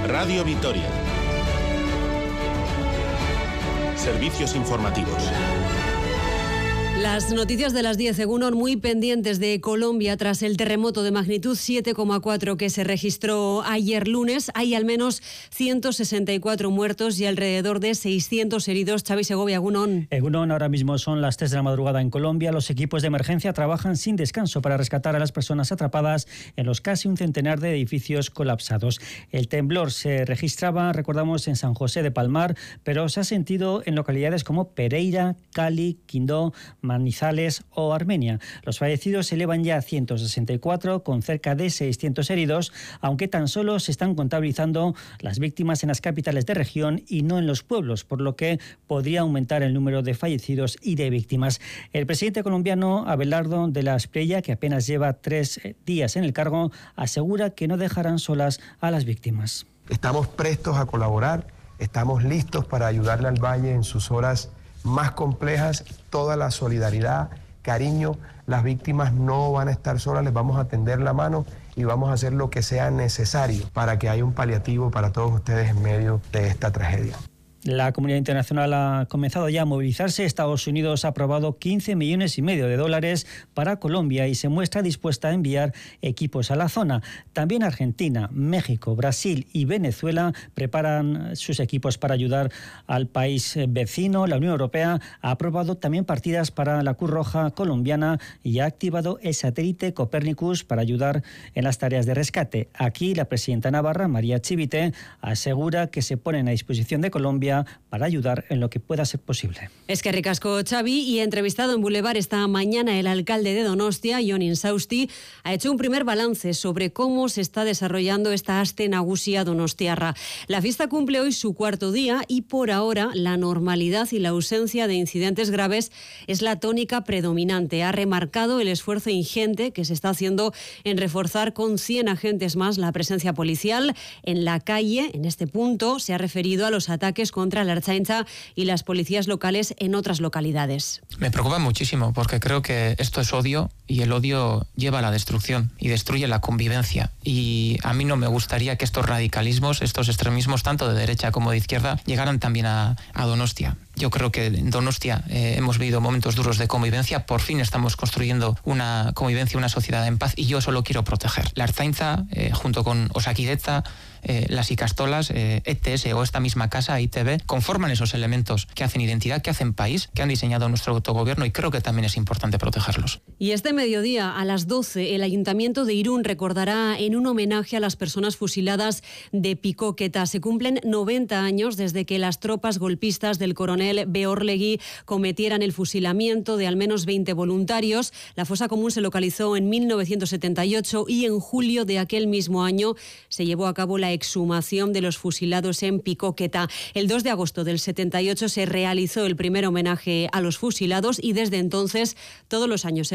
Radio Vitoria. Servicios informativos. Las noticias de las 10, Egunon, muy pendientes de Colombia tras el terremoto de magnitud 7,4 que se registró ayer lunes. Hay al menos 164 muertos y alrededor de 600 heridos. Xavi Segovia, Egunon. Egunon, ahora mismo son las 3 de la madrugada en Colombia. Los equipos de emergencia trabajan sin descanso para rescatar a las personas atrapadas en los casi un centenar de edificios colapsados. El temblor se registraba, recordamos, en San José de Palmar, pero se ha sentido en localidades como Pereira, Cali, Quindó, Manizales o Armenia. Los fallecidos se elevan ya a 164, con cerca de 600 heridos, aunque tan solo se están contabilizando las víctimas en las capitales de región y no en los pueblos, por lo que podría aumentar el número de fallecidos y de víctimas. El presidente colombiano Abelardo de la Espriella, que apenas lleva 3 días en el cargo, asegura que no dejarán solas a las víctimas. Estamos prestos a colaborar, estamos listos para ayudarle al Valle en sus horas más complejas, toda la solidaridad, cariño. Las víctimas no van a estar solas, les vamos a tender la mano y vamos a hacer lo que sea necesario para que haya un paliativo para todos ustedes en medio de esta tragedia. La comunidad internacional ha comenzado ya a movilizarse. Estados Unidos ha aprobado $15,5 millones para Colombia y se muestra dispuesta a enviar equipos a la zona. También Argentina, México, Brasil y Venezuela preparan sus equipos para ayudar al país vecino. La Unión Europea ha aprobado también partidas para la Cruz Roja colombiana y ha activado el satélite Copernicus para ayudar en las tareas de rescate. Aquí la presidenta navarra, María Chivite, asegura que se ponen a disposición de Colombia para ayudar en lo que pueda ser posible. Es que ricasco, Xavi. Y entrevistado en Boulevard esta mañana, el alcalde de Donostia, Jon Insausti, ha hecho un primer balance sobre cómo se está desarrollando esta aste nagusia donostiarra. La fiesta cumple hoy su 4º día y por ahora la normalidad y la ausencia de incidentes graves es la tónica predominante. Ha remarcado el esfuerzo ingente que se está haciendo en reforzar con 100 agentes más la presencia policial en la calle. En este punto se ha referido a los ataques contra la Ertzaintza y las policías locales en otras localidades. Me preocupa muchísimo porque creo que esto es odio y el odio lleva a la destrucción y destruye la convivencia. Y a mí no me gustaría que estos radicalismos, estos extremismos, tanto de derecha como de izquierda, llegaran también a Donostia. Yo creo que en Donostia hemos vivido momentos duros de convivencia. Por fin estamos construyendo una convivencia, una sociedad en paz y yo solo quiero proteger. La Ertzaintza, junto con Osakidetza, las Ikastolas, ETS o esta misma casa, ITB, conforman esos elementos que hacen identidad, que hacen país, que han diseñado nuestro autogobierno y creo que también es importante protegerlos. Y este mediodía, a las 12, el Ayuntamiento de Irún recordará en un homenaje a las personas fusiladas de Picóqueta. Se cumplen 90 años desde que las tropas golpistas del coronel Beorlegui cometieran el fusilamiento de al menos 20 voluntarios. La fosa común se localizó en 1978 y en julio de aquel mismo año se llevó a cabo la exhumación de los fusilados en Picóqueta. El 2 de agosto del 78 se realizó el primer homenaje a los fusilados y desde entonces, todos los años